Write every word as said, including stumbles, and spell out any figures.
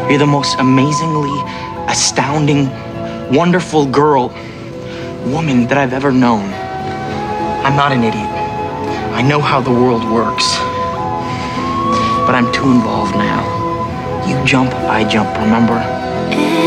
You're the most amazingly astounding, wonderful girl, woman that I've ever known. I'm not an idiot. I know how the world works. But I'm too involved now. You jump, I jump, remember?